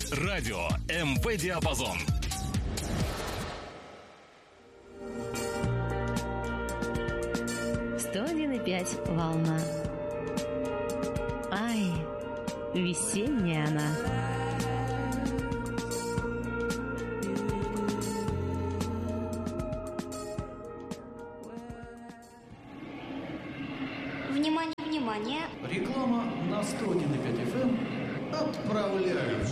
Радио МВ-диапазон. «101,5 волна». Ай, весенняя она. Внимание, внимание. Реклама на 101,5 FM отправляют.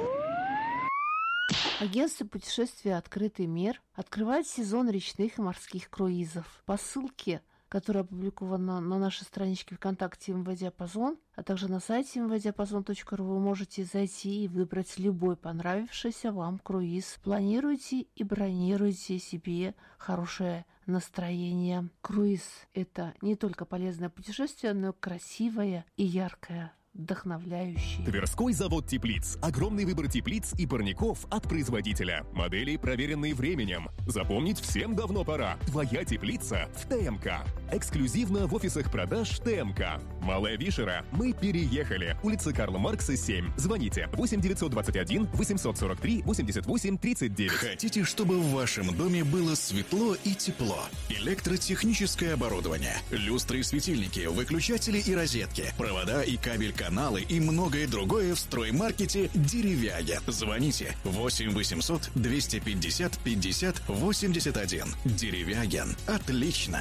Агентство путешествия «Открытый мир» открывает сезон речных и морских круизов. По ссылке, которая опубликована на нашей страничке ВКонтакте МВ-диапазон, а также на сайте mvdiapazon.ru, вы можете зайти и выбрать любой понравившийся вам круиз. Планируйте и бронируйте себе хорошее настроение. Круиз – это не только полезное путешествие, но и красивое и яркое, вдохновляющий. Тверской завод теплиц. Огромный выбор теплиц и парников от производителя. Модели, проверенные временем. Запомнить всем давно пора. Твоя теплица в ТМК. Эксклюзивно в офисах продаж ТМК. Малая Вишера. Мы переехали. Улица Карла Маркса, 7. Звоните 8 921 843 88 39. Хотите, чтобы в вашем доме было светло и тепло? Электротехническое оборудование, люстры и светильники, выключатели и розетки, провода и кабель-каналы и многое другое в строймаркете «Деревяги». Звоните 8 800 250 50 81. «Деревягин». Отлично!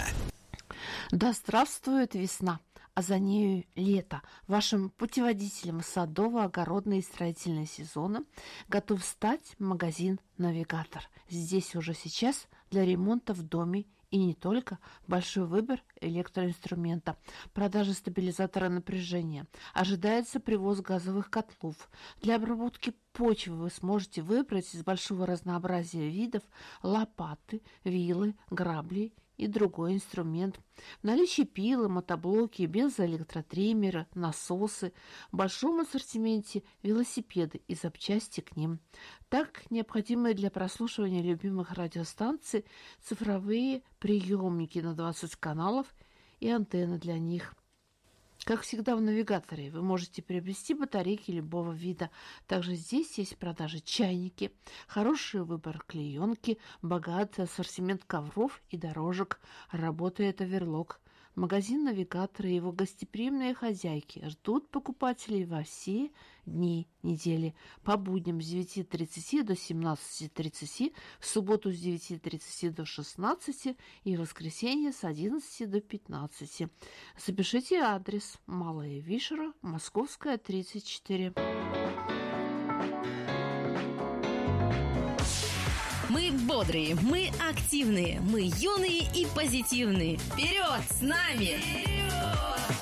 Да здравствует весна, а за нею лето. Вашим путеводителем садово-огородного и строительного сезона готов стать магазин «Навигатор». Здесь уже сейчас для ремонта в доме и не только большой выбор электроинструмента, продажа стабилизатора напряжения. Ожидается привоз газовых котлов. Для обработки почвы вы сможете выбрать из большого разнообразия видов лопаты, вилы, грабли и другой инструмент. В наличии пилы, мотоблоки, бензоэлектротриммеры, насосы, в большом ассортименте велосипеды и запчасти к ним. Так, необходимые для прослушивания любимых радиостанций цифровые приемники на 20 каналов и антенны для них. Как всегда в «Навигаторе» вы можете приобрести батарейки любого вида. Также здесь есть в продаже чайники, хороший выбор клеенки, богатый ассортимент ковров и дорожек. Работает оверлок. Магазин «Навигатор» и его гостеприимные хозяйки ждут покупателей во все дни недели. По будням с 9:30 до 17:30, в субботу с 9:30 до 16 и в воскресенье с 11 до 15. Запишите адрес: Малая Вишера, Московская, 34. Мы бодрые, мы активные, мы юные и позитивные. Вперед с нами! Вперед!